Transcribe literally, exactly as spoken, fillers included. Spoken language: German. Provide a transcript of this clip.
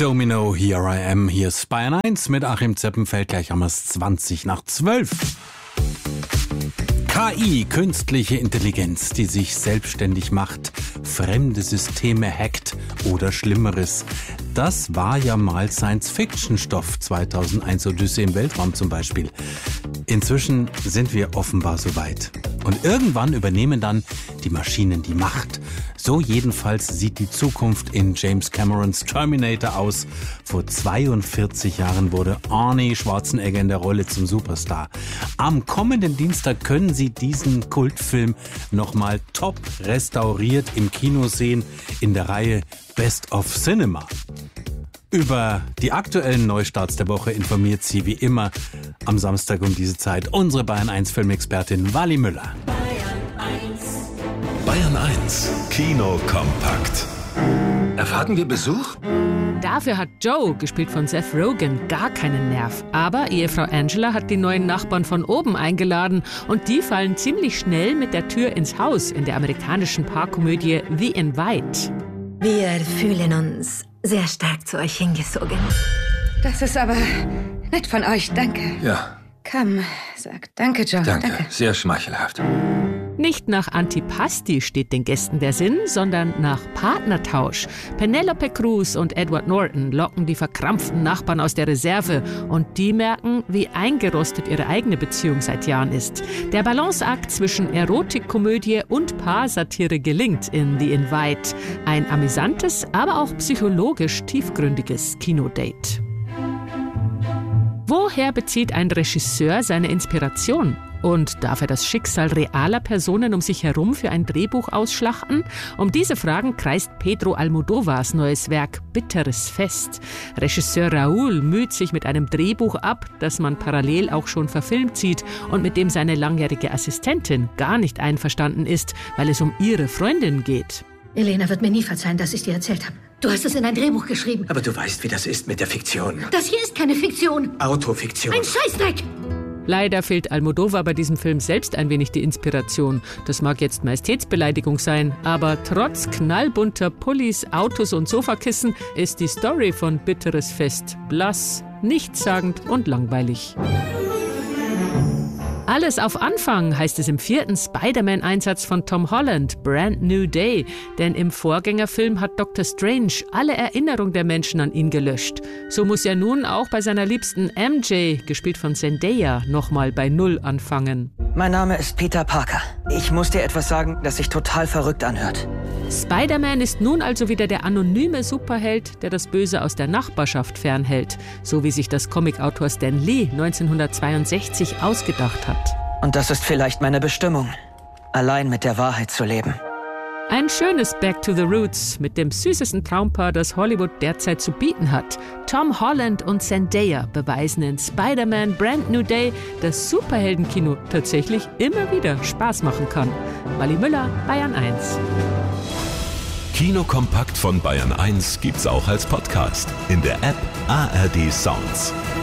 Domino, Here I Am, hier ist Bayern eins mit Achim Zeppenfeld, gleich haben wir es zwanzig nach zwölf. K I, künstliche Intelligenz, die sich selbstständig macht, fremde Systeme hackt oder Schlimmeres. Das war ja mal Science-Fiction-Stoff, zweitausendeins Odyssee im Weltraum zum Beispiel. Inzwischen sind wir offenbar soweit. Und irgendwann übernehmen dann die Maschinen die Macht. So jedenfalls sieht die Zukunft in James Camerons Terminator aus. Vor zweiundvierzig Jahren wurde Arnie Schwarzenegger in der Rolle zum Superstar. Am kommenden Dienstag können Sie diesen Kultfilm nochmal top restauriert im Kino sehen in der Reihe Best of Cinema. Über die aktuellen Neustarts der Woche informiert Sie wie immer am Samstag um diese Zeit unsere Bayern eins Filmexpertin Wally Müller. Bayern eins Kino kompakt. Erwarten wir Besuch? Dafür hat Joe, gespielt von Seth Rogen, gar keinen Nerv. Aber Ehefrau Angela hat die neuen Nachbarn von oben eingeladen und die fallen ziemlich schnell mit der Tür ins Haus in der amerikanischen Paarkomödie The Invite. Wir fühlen uns sehr stark zu euch hingezogen. Das ist aber nett von euch, danke. Ja. Komm, sag danke, Joe. Danke, danke. sehr schmeichelhaft. Nicht nach Antipasti steht den Gästen der Sinn, sondern nach Partnertausch. Penelope Cruz und Edward Norton locken die verkrampften Nachbarn aus der Reserve und die merken, wie eingerostet ihre eigene Beziehung seit Jahren ist. Der Balanceakt zwischen Erotikkomödie und Paarsatire gelingt in The Invite. Ein amüsantes, aber auch psychologisch tiefgründiges Kinodate. Woher bezieht ein Regisseur seine Inspiration? Und darf er das Schicksal realer Personen um sich herum für ein Drehbuch ausschlachten? Um diese Fragen kreist Pedro Almodóvars neues Werk Bitteres Fest. Regisseur Raúl müht sich mit einem Drehbuch ab, das man parallel auch schon verfilmt sieht und mit dem seine langjährige Assistentin gar nicht einverstanden ist, weil es um ihre Freundin geht. Elena wird mir nie verzeihen, dass ich dir erzählt habe. Du hast es in ein Drehbuch geschrieben. Aber du weißt, wie das ist mit der Fiktion. Das hier ist keine Fiktion. Autofiktion. Ein Scheißdreck! Leider fehlt Almodóvar bei diesem Film selbst ein wenig die Inspiration. Das mag jetzt Majestätsbeleidigung sein, aber trotz knallbunter Pullis, Autos und Sofakissen ist die Story von Bitteres Fest blass, nichtssagend und langweilig. Alles auf Anfang heißt es im vierten Spider-Man-Einsatz von Tom Holland, Brand New Day. Denn im Vorgängerfilm hat Doktor Strange alle Erinnerung der Menschen an ihn gelöscht. So muss er nun auch bei seiner liebsten M J, gespielt von Zendaya, nochmal bei Null anfangen. Mein Name ist Peter Parker. Ich muss dir etwas sagen, das sich total verrückt anhört. Spider-Man ist nun also wieder der anonyme Superheld, der das Böse aus der Nachbarschaft fernhält. So wie sich das Comicautor Stan Lee neunzehnhundertzweiundsechzig ausgedacht hat. Und das ist vielleicht meine Bestimmung, allein mit der Wahrheit zu leben. Ein schönes Back to the Roots mit dem süßesten Traumpaar, das Hollywood derzeit zu bieten hat. Tom Holland und Zendaya beweisen in Spider-Man Brand New Day, dass Superheldenkino tatsächlich immer wieder Spaß machen kann. Wally Müller, Bayern eins. Kino kompakt von Bayern eins gibt's auch als Podcast in der App A R D Sounds.